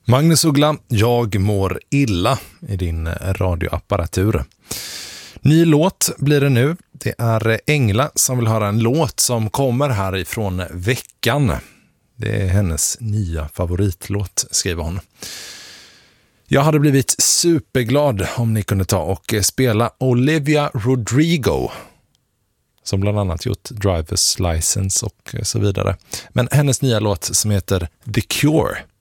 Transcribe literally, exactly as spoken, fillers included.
Magnus Uggla, jag mår illa i din radioapparatur. Ny låt blir det nu. Det är Engla som vill höra en låt som kommer härifrån veckan. Det är hennes nya favoritlåt, skriver hon. Jag hade blivit superglad om ni kunde ta och spela Olivia Rodrigo, som bland annat gjort Driver's License och så vidare. Men hennes nya låt som heter The Cure.